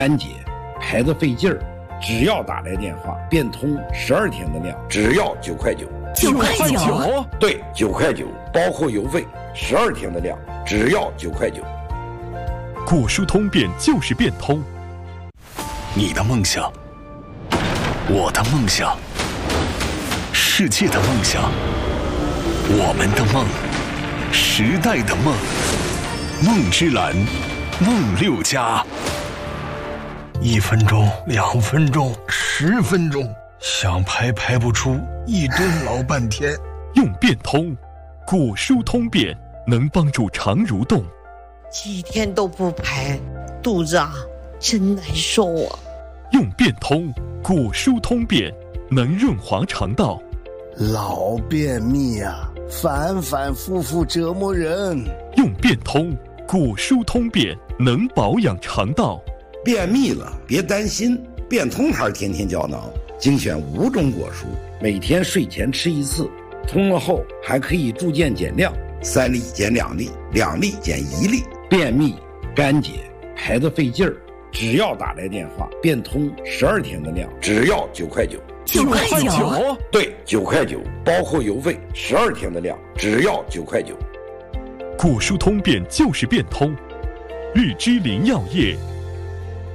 干结，排得费劲儿，只要打来电话，变通12天的量，只要9块9。 9块9？ 对，9块9，包括邮费，12天的量，只要9块9。 果蔬通变就是变通。 你的梦想，我的梦想，世界的梦想，我们的梦，时代的梦，梦之蓝，梦6家。1分钟、2分钟、10分钟，想排不出，1顿老半天。 用变通，果蔬通变能帮助肠蠕动。 几天都不排，肚子真难受啊。 用变通，果蔬通变能润滑肠道。 老便秘反反复复折磨人。 用变通，果蔬通变能保养肠道。 便秘了别担心，变通牌天天胶囊精选5种果蔬，每天睡前吃1次，通了后还可以逐渐减量，3粒减2粒，2粒减1粒。便秘、干结、排得费劲儿，只要打来电话，变通12天的量，只要9块9。 9块9？ 对，9块9，包括邮费12天的量，只要9块9。 果蔬通变就是变通，日之林药业